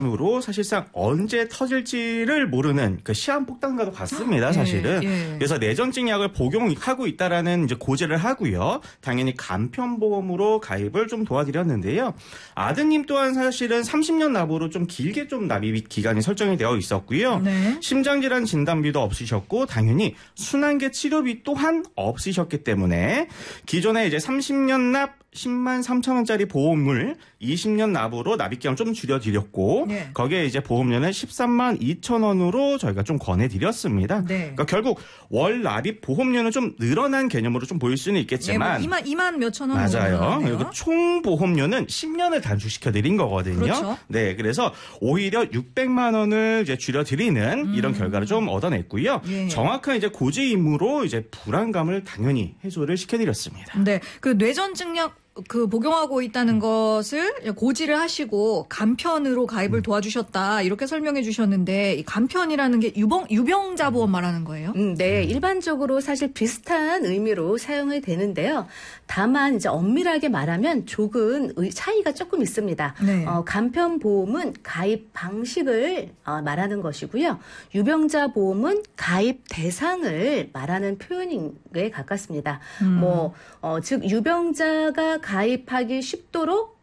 으로 사실상 언제 터질지를 모르는 그 시한폭탄과도 같습니다, 사실은. 그래서 뇌전증 약을 복용하고 있다라는 이제 고지를 하고요. 당연히 간편보험으로 가입을 좀 도와드렸는데요. 아드님 또한 사실은 30년 납으로 좀 길게 좀 납입 기간이 설정이 되어 있었고요. 네. 심장질환 진단비도 없으셨고 당연히 순환계 치료비 또한 없으셨기 때문에 기존에 이제 30년 납 10만 3천 원짜리 보험을 20년 납으로 납입기간 좀 줄여드렸고 네. 거기에 이제 보험료는 13만 2천 원으로 저희가 좀 권해드렸습니다. 네. 그러니까 결국 월 납입 보험료는 좀 늘어난 개념으로 좀 보일 수는 있겠지만 네, 뭐 2만 몇천 원. 맞아요. 그리고 총 보험료는 10년을 단축시켜드린 거거든요. 그렇죠. 네, 그래서 오히려 600만 원을 이제 줄여드리는 이런 결과를 좀 얻어냈고요. 예. 정확한 이제 고지 임무로 이제 불안감을 당연히 해소를 시켜드렸습니다. 네, 그 뇌전증약 그 복용하고 있다는 것을 고지를 하시고 간편으로 가입을 도와주셨다 이렇게 설명해 주셨는데 이 간편이라는 게 유병자 보험 말하는 거예요? 네, 일반적으로 사실 비슷한 의미로 사용이 되는데요. 다만 이제 엄밀하게 말하면 조금 차이가 조금 있습니다. 네. 간편 보험은 가입 방식을 말하는 것이고요. 유병자 보험은 가입 대상을 말하는 표현인 게 가깝습니다. 즉 유병자가 가입하기 쉽도록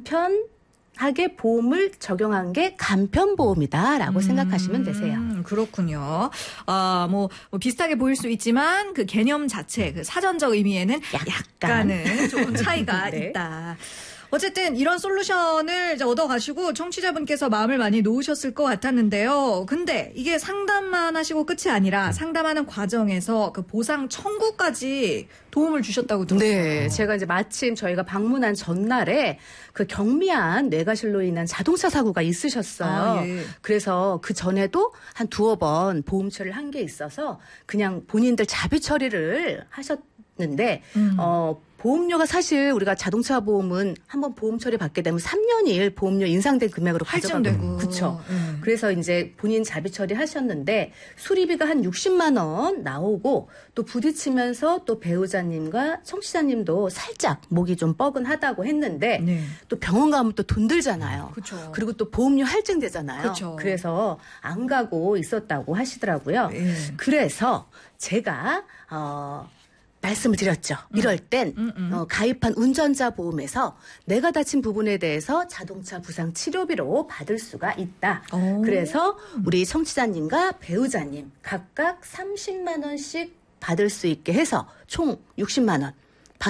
간편하게 보험을 적용한 게 간편보험이다라고 생각하시면 되세요. 그렇군요. 뭐 비슷하게 보일 수 있지만 그 개념 자체, 그 사전적 의미에는 약간은 조금 차이가 네. 있다. 어쨌든 이런 솔루션을 이제 얻어가시고 청취자분께서 마음을 많이 놓으셨을 것 같았는데요. 근데 이게 상담만 하시고 끝이 아니라 상담하는 과정에서 그 보상 청구까지 도움을 주셨다고 들었어요. 네, 제가 이제 마침 저희가 방문한 전날에 그 경미한 뇌가실로 인한 자동차 사고가 있으셨어요. 예. 그래서 그 전에도 한 두어 번 보험 처리를 한 게 있어서 그냥 본인들 자비 처리를 하셨는데 보험료가 사실 우리가 자동차 보험은 한번 보험 처리 받게 되면 3년일 보험료 인상된 금액으로 가져가고 그렇죠. 그래서 이제 본인 자비 처리하셨는데 수리비가 한 60만 원 나오고 또 부딪히면서 또 배우자님과 청취자님도 살짝 목이 좀 뻐근하다고 했는데 네. 또 병원 가면 또 돈 들잖아요. 그쵸. 그리고 또 보험료 할증되잖아요. 그쵸. 그래서 안 가고 있었다고 하시더라고요. 예. 그래서 제가 말씀을 드렸죠. 이럴 땐 가입한 운전자 보험에서 내가 다친 부분에 대해서 자동차 부상 치료비로 받을 수가 있다. 그래서 우리 청취자님과 배우자님 각각 30만 원씩 받을 수 있게 해서 총 60만 원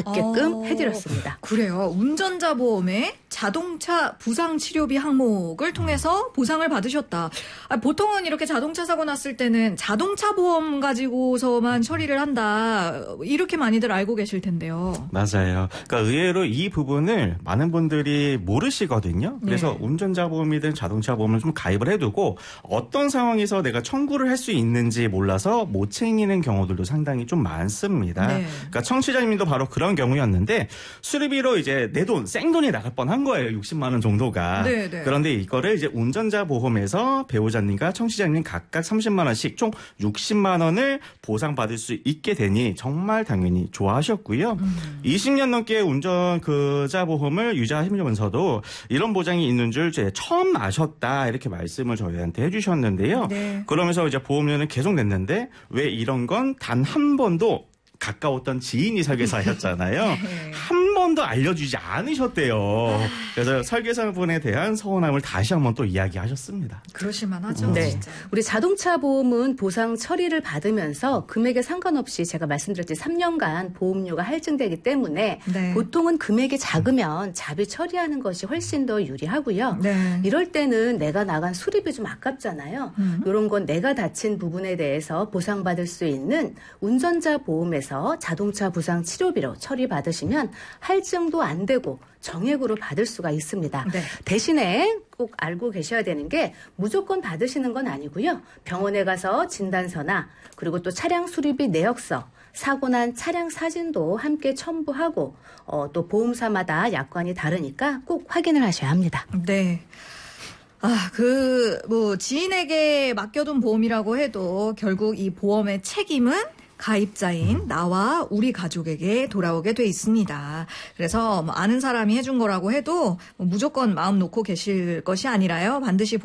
받게끔 해드렸습니다. 그래요. 운전자 보험에 자동차 부상 치료비 항목을 통해서 보상을 받으셨다. 보통은 이렇게 자동차 사고 났을 때는 자동차 보험 가지고서만 처리를 한다. 이렇게 많이들 알고 계실 텐데요. 맞아요. 그러니까 의외로 이 부분을 많은 분들이 모르시거든요. 그래서 네. 운전자 보험이든 자동차 보험을 좀 가입을 해두고 어떤 상황에서 내가 청구를 할 수 있는지 몰라서 못 챙기는 경우들도 상당히 좀 많습니다. 네. 그러니까 청취자님도 바로 그런 경우였는데 수리비로 이제 내 돈, 생돈이 나갈 뻔한 거예요. 60만 원 정도가. 네, 네. 그런데 이거를 이제 운전자 보험에서 배우자님과 청취자님 각각 30만 원씩 총 60만 원을 보상받을 수 있게 되니 정말 당연히 좋아하셨고요. 20년 넘게 운전자 보험을 유지하시면서도 이런 보장이 있는 줄 이제 처음 아셨다 이렇게 말씀을 저희한테 해주셨는데요. 네. 그러면서 이제 보험료는 계속 냈는데 왜 이런 건 단 한 번도 가까웠던 지인이 설계사였잖아요. 네. 한 번도 알려주지 않으셨대요. 그래서 설계사분에 대한 서운함을 다시 한번 또 이야기하셨습니다. 그러실만 하죠. 네. 진짜. 우리 자동차 보험은 보상 처리를 받으면서 금액에 상관없이 제가 말씀드렸지 3년간 보험료가 할증되기 때문에 네. 보통은 금액이 작으면 자비 처리하는 것이 훨씬 더 유리하고요. 네. 이럴 때는 내가 나간 수리비 좀 아깝잖아요. 이런 건 내가 다친 부분에 대해서 보상받을 수 있는 운전자 보험에서 자동차 부상 치료비로 처리받으시면 할증도 안 되고 정액으로 받을 수가 있습니다. 네. 대신에 꼭 알고 계셔야 되는 게 무조건 받으시는 건 아니고요. 병원에 가서 진단서나 그리고 또 차량 수리비 내역서, 사고 난 차량 사진도 함께 첨부하고 또 보험사마다 약관이 다르니까 꼭 확인을 하셔야 합니다. 네. 지인에게 맡겨둔 보험이라고 해도 결국 이 보험의 책임은 가입자인 나와 우리 가족에게 돌아오게 돼 있습니다. 그래서 아는 사람이 해준 거라고 해도 무조건 마음 놓고 계실 것이 아니라요. 반드시